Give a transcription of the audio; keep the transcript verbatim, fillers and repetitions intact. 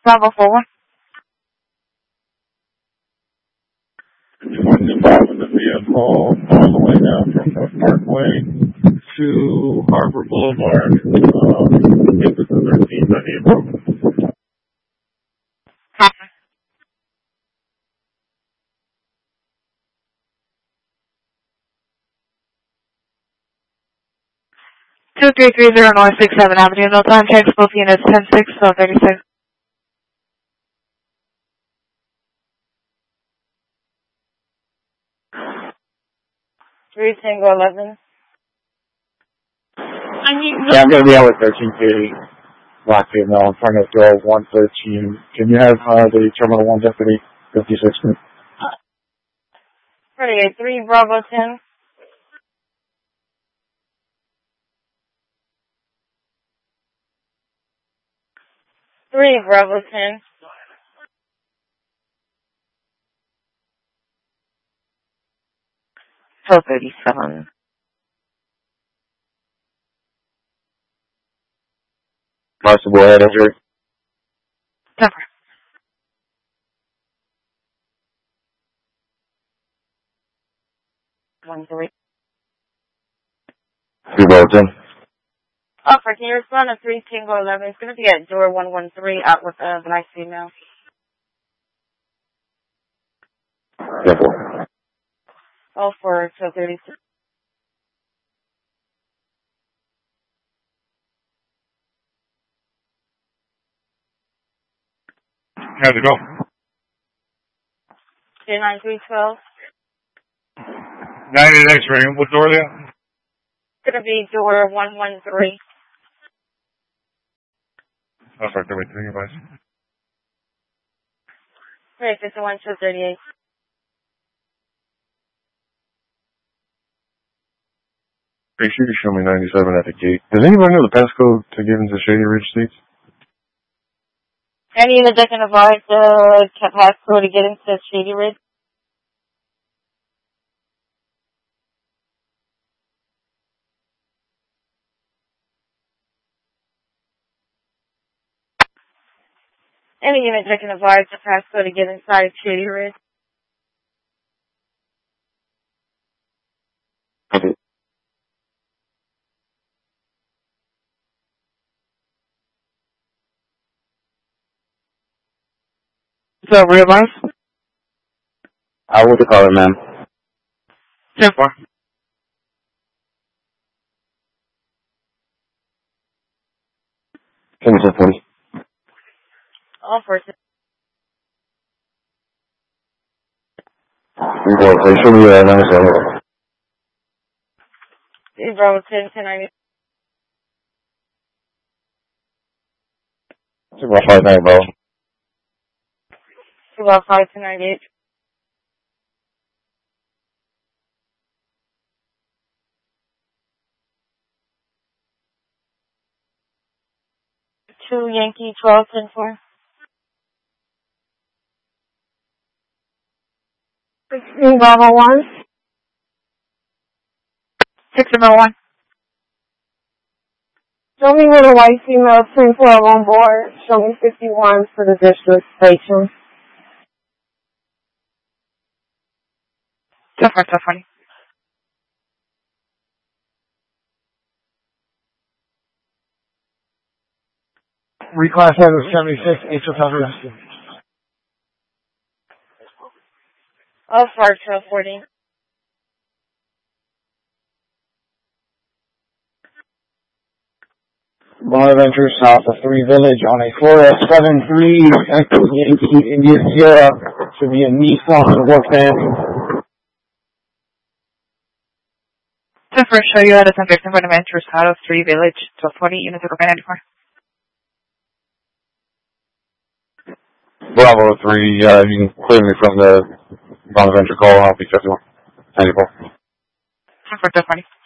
Bravo four one. twenty-five in the vehicle all the way down from the Parkway to Harbor Boulevard. Um, it was thirteen ninety approval. Copy. two three three zero North sixth seventh Avenue. No time checks. Both units ten six, so thirty-six. three Tango eleven. Yeah, I'm going to be out with thirteen thirty. Black female in front of door one thirteen. Can you have uh, the Terminal one deputy fifty-six minutes? thirty-eight three Bravo ten. three Bravo ten. four thirty-seven. Possible head injury. Temper. one three. Two Bolton. Offer, can you respond to three Tango eleven? It's going to be at door one one three out with a black female. Simple. Oh, for twelve thirty-six. How's it go? two nine three twelve. ninety X-ray. What door are they at? It's going to be door one one three. Oh, sorry, wait, three advice. three fifty-one, two thirty-eight. Make sure you show me ninety-seven at the gate. Does anybody know the passcode to get into Shady Ridge States? Any unit that can advise the passcode to get into Shady Ridge? Any unit that can advise the passcode to get inside Shady Ridge? Okay. So, realize? I will call it, ma'am. ten four. Can you please? All forces. Report, please. Show me uh, ninety-seven. Bravo ten, ten ninety. Two about five nine, bro. Bravo five, ten ninety-eight. two Yankee twelve, ten four. sixteen Bravo one. six Bravo one. Show me with a white female ten twelve on board. Show me fifty-one for the district station. Different, different. Reclass head of seventy-six, H F L rescue. Oh, far twelve forty. Bonaventure south of Three Village on a four S seven three, Echo Yankee India Sierra, should be a Nissan work van. So first show you at a Sunday Bonaventure south of Three Village, twelve forty, units of ninety-four. Bravo three, uh, you can clear me from the Bonaventure call, I'll be fifty-one. ninety-four. So for twelve forty.